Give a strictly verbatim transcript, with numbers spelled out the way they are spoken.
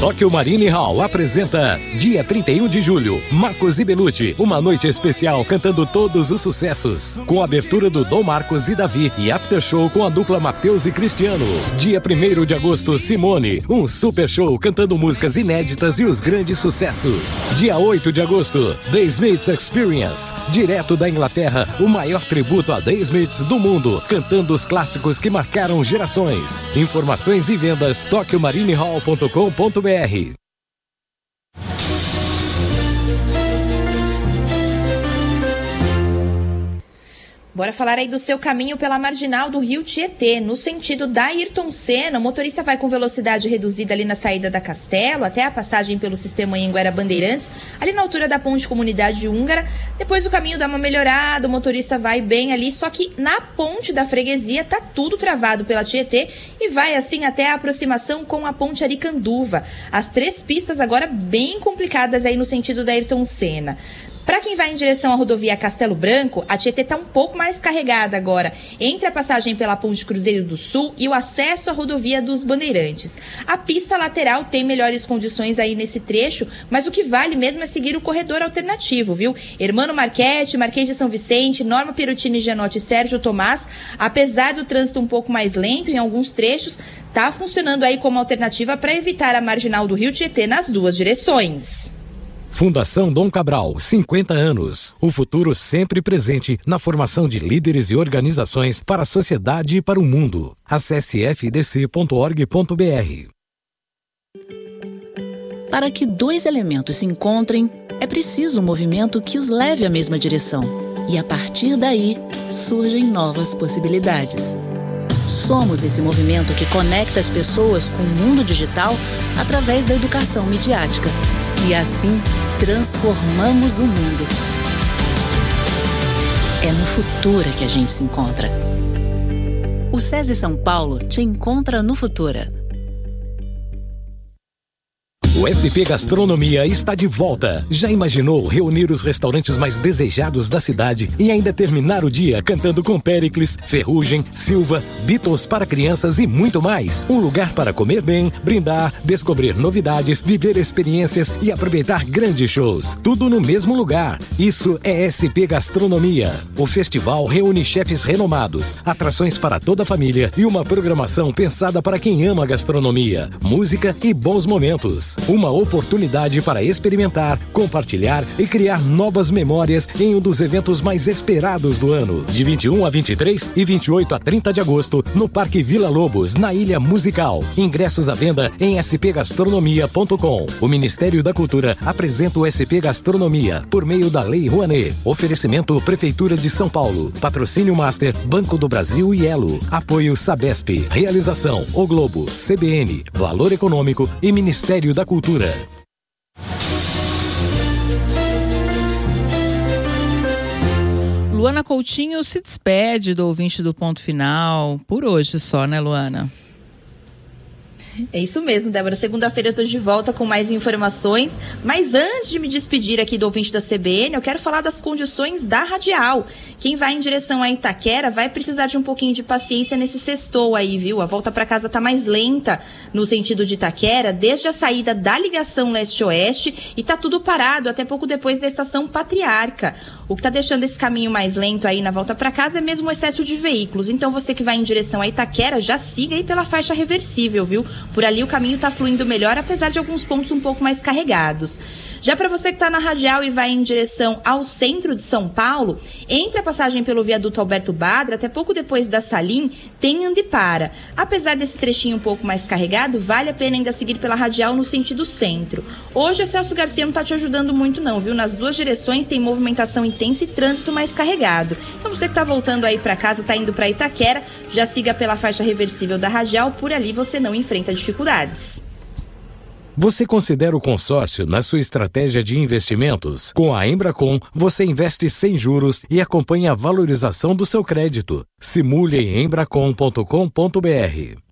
Tokyo Marine Hall apresenta dia trinta e um de julho, Marcos e Belucci, uma noite especial cantando todos os sucessos, com a abertura do Dom Marcos e Davi e after show com a dupla Matheus e Cristiano. Dia primeiro de agosto, Simone, um super show cantando músicas inéditas e os grandes sucessos. Dia oito de agosto, The Smiths Experience, direto da Inglaterra, o maior tributo a The Smiths do mundo, cantando os clássicos que marcaram gerações. Informações e vendas tokyo marine hall ponto com ponto br. Bora falar aí do seu caminho pela marginal do Rio Tietê, no sentido da Ayrton Senna. O motorista vai com velocidade reduzida ali na saída da Castelo, até a passagem pelo sistema Anhanguera Bandeirantes, ali na altura da ponte Comunidade Húngara. Depois o caminho dá uma melhorada, o motorista vai bem ali, só que na ponte da freguesia tá tudo travado pela Tietê e vai assim até a aproximação com a ponte Aricanduva. As três pistas agora bem complicadas aí no sentido da Ayrton Senna. Para quem vai em direção à rodovia Castelo Branco, a Tietê está um pouco mais carregada agora, entre a passagem pela Ponte Cruzeiro do Sul e o acesso à rodovia dos Bandeirantes. A pista lateral tem melhores condições aí nesse trecho, mas o que vale mesmo é seguir o corredor alternativo, viu? Hermano Marchetti, Marquês de São Vicente, Norma Perutini Gianotti e Sérgio Tomás, apesar do trânsito um pouco mais lento em alguns trechos, está funcionando aí como alternativa para evitar a marginal do Rio Tietê nas duas direções. Fundação Dom Cabral, cinquenta anos. O futuro sempre presente na formação de líderes e organizações para a sociedade e para o mundo. Acesse f d c ponto org ponto b r. Para que dois elementos se encontrem, é preciso um movimento que os leve à mesma direção. E a partir daí, surgem novas possibilidades. Somos esse movimento que conecta as pessoas com o mundo digital através da educação midiática. E assim, transformamos o mundo. É no Futura que a gente se encontra. O SESI São Paulo te encontra no Futura. O S P Gastronomia está de volta. Já imaginou reunir os restaurantes mais desejados da cidade e ainda terminar o dia cantando com Péricles, Ferrugem, Silva, Beatles para crianças e muito mais? Um lugar para comer bem, brindar, descobrir novidades, viver experiências e aproveitar grandes shows. Tudo no mesmo lugar. Isso é S P Gastronomia. O festival reúne chefes renomados, atrações para toda a família e uma programação pensada para quem ama gastronomia, música e bons momentos. Uma oportunidade para experimentar, compartilhar e criar novas memórias em um dos eventos mais esperados do ano. De vinte e um a vinte e três e vinte e oito a trinta de agosto, no Parque Vila Lobos, na Ilha Musical. Ingressos à venda em s p gastronomia ponto com. O Ministério da Cultura apresenta o S P Gastronomia por meio da Lei Rouanet. Oferecimento Prefeitura de São Paulo. Patrocínio Master, Banco do Brasil e Elo. Apoio Sabesp. Realização O Globo, C B N, Valor Econômico e Ministério da Cultura. Luana Coutinho se despede do ouvinte do Ponto Final. Por hoje só, né, Luana? É isso mesmo, Débora. Segunda-feira eu tô de volta com mais informações, mas antes de me despedir aqui do ouvinte da C B N, eu quero falar das condições da radial. Quem vai em direção a Itaquera vai precisar de um pouquinho de paciência nesse sextou aí, viu? A volta para casa tá mais lenta no sentido de Itaquera, desde a saída da ligação leste-oeste, e tá tudo parado até pouco depois da estação Patriarca. O que tá deixando esse caminho mais lento aí na volta para casa é mesmo o excesso de veículos. Então você que vai em direção a Itaquera, já siga aí pela faixa reversível, viu? Por ali o caminho está fluindo melhor, apesar de alguns pontos um pouco mais carregados. Já para você que está na radial e vai em direção ao centro de São Paulo, entre a passagem pelo viaduto Alberto Badra, até pouco depois da Salim, tem Andipara. Apesar desse trechinho um pouco mais carregado, vale a pena ainda seguir pela radial no sentido centro. Hoje a Celso Garcia não está te ajudando muito não, viu? Nas duas direções tem movimentação intensa e trânsito mais carregado. Então você que está voltando aí para casa, está indo para Itaquera, já siga pela faixa reversível da radial, por ali você não enfrenta dificuldades. Você considera o consórcio na sua estratégia de investimentos? Com a Embracon, você investe sem juros e acompanha a valorização do seu crédito. Simule em embracon ponto com ponto b r.